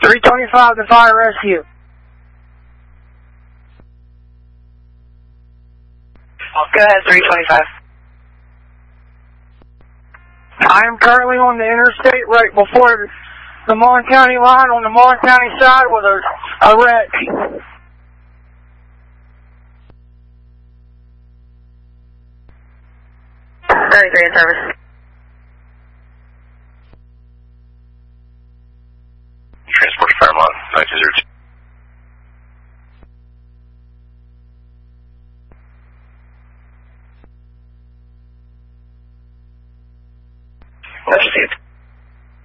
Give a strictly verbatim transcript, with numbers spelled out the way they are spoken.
three twenty-five to fire rescue. Go ahead, three twenty-five. I am currently on the interstate right before the Mon County line on the Mon County side with a, a wreck. thirty-three in service.